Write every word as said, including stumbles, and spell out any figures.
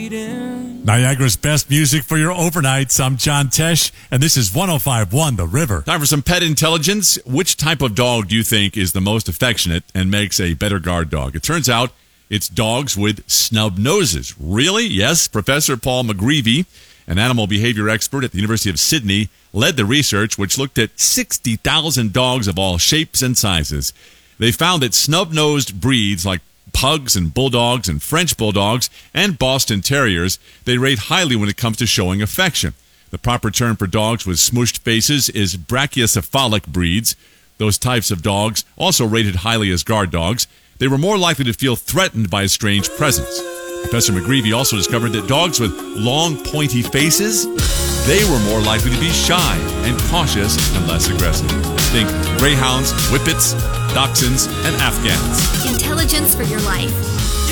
Niagara's best music for your overnights. I'm John Tesh, and this is one oh five point one The River. Time for some pet intelligence. Which type of dog do you think is the most affectionate and makes a better guard dog? It turns out it's dogs with snub noses. Really? Yes. Professor Paul McGreevy, an animal behavior expert at the University of Sydney, led the research, which looked at sixty thousand dogs of all shapes and sizes. They found that snub-nosed breeds like pugs and bulldogs and French bulldogs and Boston terriers, they rate highly when it comes to showing affection. The proper term for dogs with smooshed faces is brachycephalic breeds. Those types of dogs also rated highly as guard dogs. They were more likely to feel threatened by a strange presence. Professor McGreevy also discovered that dogs with long, pointy faces, they were more likely to be shy and cautious and less aggressive. Think greyhounds, whippets, dachshunds, and Afghans. Intelligence for your life.